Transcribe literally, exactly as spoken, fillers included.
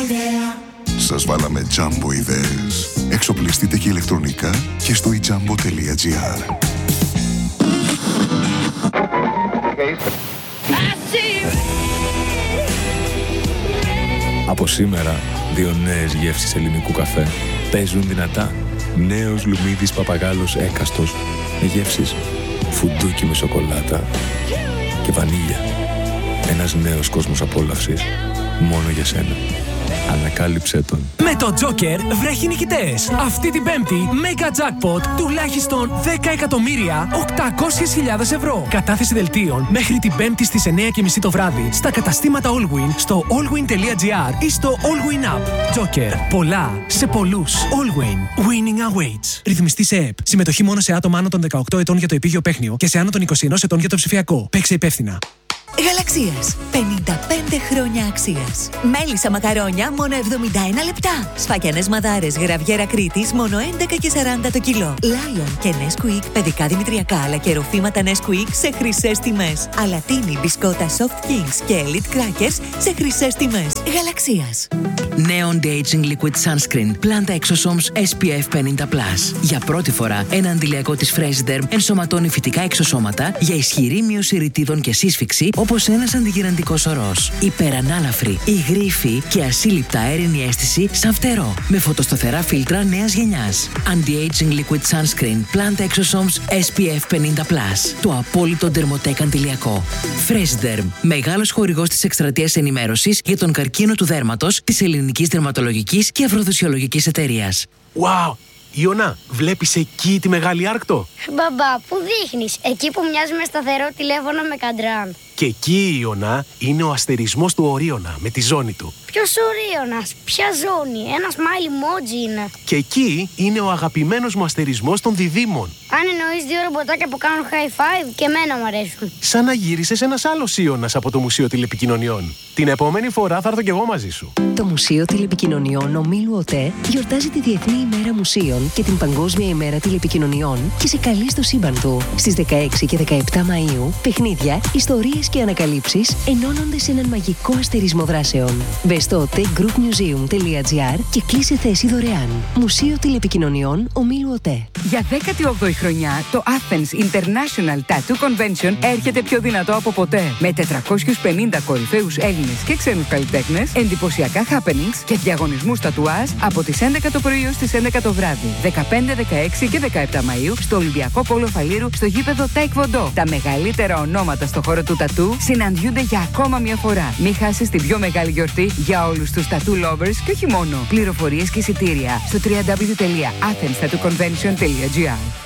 Σας βάλαμε Jumbo ιδέες. Εξοπλιστείτε και ηλεκτρονικά και στο e jumbo τελεία gr. Από σήμερα, δύο νέες γεύσεις ελληνικού καφέ παίζουν δυνατά. Νέος Λουμίδης Παπαγάλος έκαστος με γεύσεις φουντούκι με σοκολάτα και βανίλια. Ένας νέος κόσμος απόλαυσης μόνο για σένα. Ανακάλυψέ τον. Με το Joker βρέχει νικητές. Αυτή την Πέμπτη, Mega Jackpot τουλάχιστον δέκα εκατομμύρια οκτακόσιες χιλιάδες ευρώ. Κατάθεση δελτίων μέχρι την Πέμπτη στις εννιά και μισή το βράδυ στα καταστήματα Allwyn, στο allwyn τελεία gr ή στο Allwyn App. Joker. Πολλά σε πολλούς. Allwyn. Winning awaits. Ρυθμιστή σε ΕΠ. Συμμετοχή μόνο σε άτομα άνω των δεκαοκτώ ετών για το επίγειο παίχνιο και σε άνω των είκοσι ένα ετών για το ψηφιακό. Παίξε υπεύθυνα. Γαλαξίας. πενήντα πέντε χρόνια αξίας. Μέλισσα μακαρόνια μόνο εβδομήντα ένα λεπτά. Σφακιανές μαδάρες γραβιέρα Κρήτης μόνο έντεκα και σαράντα το κιλό. Lion και Nesquik παιδικά δημητριακά αλλά και ροφήματα Nesquik σε χρυσές τιμές. Αλατίνι, μπισκότα Soft Kings και Elite Crackers σε χρυσές τιμές. Γαλαξίας. Νέο Anti-Aging Liquid Sunscreen Planta Exosomes ες πι εφ πενήντα πλας. Για πρώτη φορά, ένα αντιλιακό της Freshderm ενσωματώνει φυτικά εξωσώματα για ισχυρή μείωση ρητίδων και σύσφυξη, όπως ένας αντιγυραντικός ορός. Υπερανάλαφρη, υγρή υφή και ασύλληπτα αέρινη αίσθηση σαν φτερό. Με φωτοστοθερά φίλτρα νέας γενιάς. Anti-Aging Liquid Sunscreen Planta Exosomes ες πι εφ πενήντα πλας. Το απόλυτο Dermotec αντιλιακό. Freshderm. Μεγάλος χορηγός της εκστρατείας ενημέρωσης για τον καρκίνο του δέρματος της Ελληνικής Δερματολογικής και Αφροδοσιολογικής Εταιρείας. Wow! Ιωνά, βλέπεις εκεί τη Μεγάλη Άρκτο? Μπαμπά, πού δείχνεις? Εκεί που μοιάζει με σταθερό τηλέφωνο με καντράν. Και εκεί, Ιωνά, είναι ο αστερισμός του Ορίωνα με τη ζώνη του. Ποιος Ορίωνας? Ποια ζώνη? Ένα smile emoji είναι. Και εκεί είναι ο αγαπημένος μου αστερισμός των διδήμων. Αν εννοείς δύο ρομποτάκια που κάνουν high five, και εμένα μου αρέσουν. Σαν να γύρισες ένας άλλος Ιώνας από το Μουσείο Τηλεπικοινωνιών. Την επόμενη φορά θα έρθω κι εγώ μαζί σου. Το Μουσείο Τηλεπικοινωνιών Ομίλου ΟΤΕ γιορτάζει τη Διεθνή ημέρα Μουσείων και την Παγκόσμια ημέρα Τηλεπικοινωνιών και σε καλεί στο σύμπαν του. Στις δεκαέξι και δεκαεπτά Μαΐου, παιχνίδια, ιστορίες και ανακαλύψεις ενώνονται σε έναν μαγικό αστερισμό δράσεων. Μπε στο techgroupmuseum τελεία gr και κλείσε θέση δωρεάν. Μουσείο Τηλεπικοινωνιών Ομίλου ΟΤΕ. Για δέκατη όγδοη χρονιά, το Athens International Tattoo Convention έρχεται πιο δυνατό από ποτέ. Με τετρακόσιους πενήντα κορυφαίους Έλληνες και ξένους καλλιτέχνες, εντυπωσιακά happenings και διαγωνισμούς τατουάζ από τις έντεκα το πρωί ως τις έντεκα το βράδυ. δεκαπέντε, δεκαέξι και δεκαεπτά Μαΐου στο Ολυμπιακό Πόλο Φαλήρου στο γήπεδο Taekwondo. Τα μεγαλύτερα ονόματα στο χώρο του τατού συναντιούνται για ακόμα μια φορά. Μην χάσεις την πιο μεγάλη γιορτή για όλους τους tattoo lovers και όχι μόνο. Πληροφορίες και εισιτήρια στο double-u double-u double-u τελεία athens tattoo convention τελεία gr.